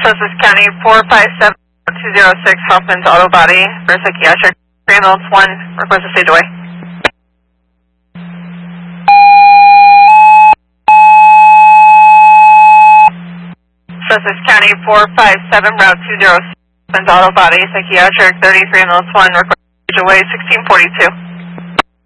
Sussex County 457-206 Hoffman's Auto Body for psychiatric. Ambulance 1, request a stage away. Sussex County 457 Route 206 Hoffman's Auto Body psychiatric 33 Ambulance 1, request a stage away 1642.